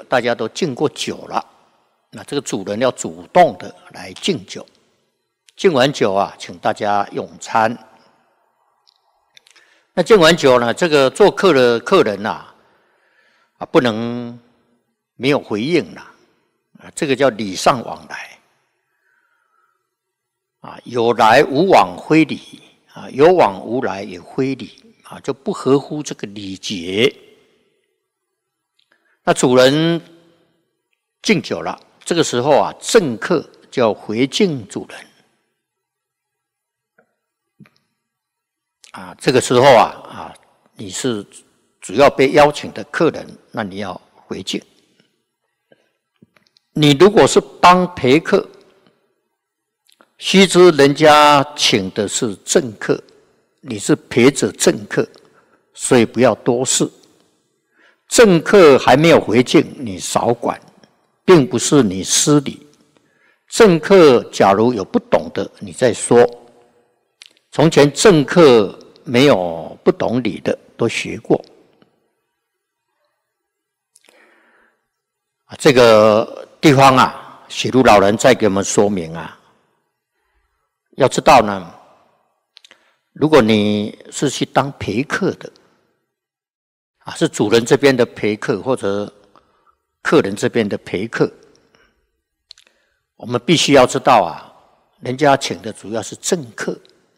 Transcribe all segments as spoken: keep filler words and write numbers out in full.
大家都敬过酒了，那这个主人要主动的来敬酒，敬完酒啊，请大家用餐。那敬完酒呢，这个做客的客人呐、啊，啊不能没有回应啦，啊，这个叫礼尚往来。啊，有来无往非礼啊，有往无来也非礼啊，就不合乎这个礼节。那主人敬酒了，这个时候啊，正客就要回敬主人啊。这个时候啊啊，你是主要被邀请的客人，那你要回敬。你如果是当陪客，须知人家请的是正客，你是陪着正客，所以不要多事。正客还没有回敬，你少管，并不是你失礼。正客假如有不懂的，你再说。从前正客没有不懂礼的，都学过。这个地方啊，许如老人再给我们说明啊。要知道呢，如果你是去当陪客的，啊，是主人这边的陪客，或者客人这边的陪客，我们必须要知道啊，人家请的主要是正客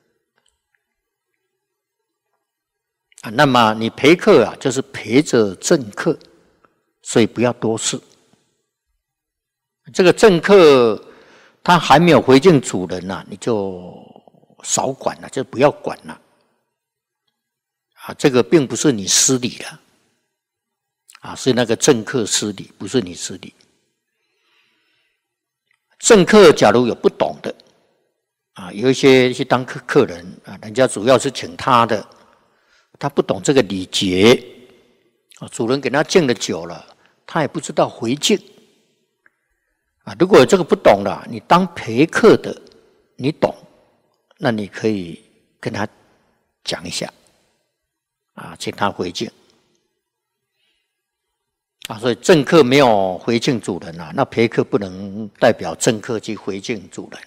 啊，那么你陪客啊，就是陪着正客，所以不要多事。这个正客他还没有回敬主人呐、啊，你就少管了，就不要管了。啊，这个并不是你失礼了，啊，是那个正客失礼，不是你失礼。正客假如有不懂的，啊，有一些去当客客人啊，人家主要是请他的，他不懂这个礼节，啊，主人给他敬了酒了，他也不知道回敬。啊，如果有这个不懂的，你当陪客的，你懂，那你可以跟他讲一下，啊，请他回敬。啊，所以正客没有回敬主人啊，那陪客不能代表正客去回敬主人，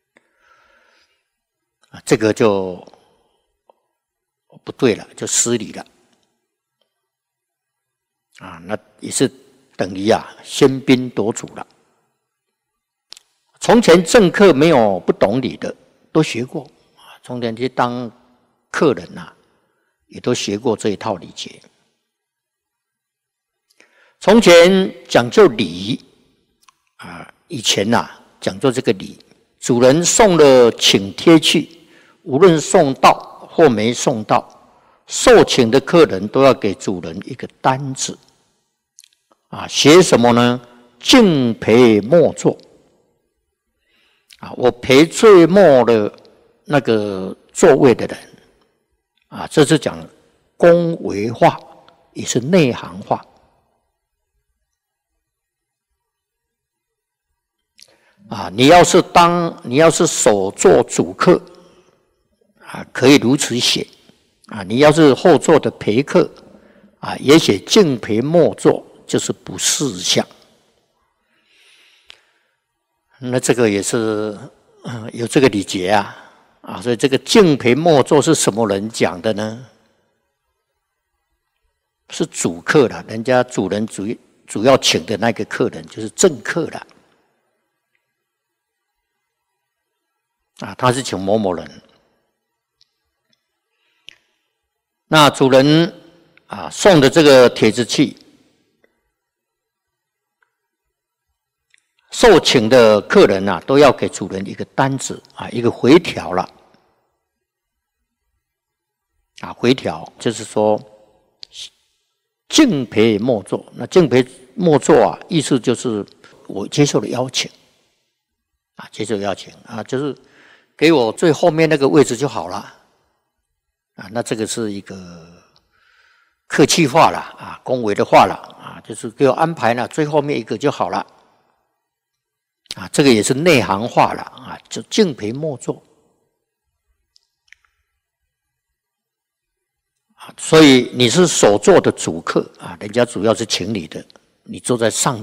啊，这个就不对了，就失礼了。啊，那也是等于啊喧宾夺主了。从前正客没有不懂礼的，都学过啊。从前去当客人呐、啊，也都学过这一套礼节。从前讲究礼啊，以前呐、啊、讲究这个礼，主人送了请帖去，无论送到或没送到，受请的客人都要给主人一个单子啊，写什么呢？敬陪末座。啊，我陪最末的那个座位的人，啊，这是讲恭维话，也是内行话。啊，你要是当你要是首座主客，啊，可以如此写。啊，你要是后座的陪客，啊，也写敬陪末座，就是不识相。那这个也是、呃、有这个礼节啊，啊，所以这个敬陪末座是什么人讲的呢？是主客啦，人家主人主主要请的那个客人就是正客啦，啊，他是请某某人，那主人啊送的这个帖子去。受请的客人啊，都要给主人一个单子啊，一个回条了。啊，回条就是说敬陪末座。那敬陪末座啊，意思就是我接受了邀请，啊，接受邀请啊，就是给我最后面那个位置就好了。啊，那这个是一个客气话了啊，恭维的话了啊，就是给我安排了最后面一个就好了。啊，这个也是内行话了啊，就敬陪末座啊，所以你是首座的主客啊，人家主要是请你的， 你坐在上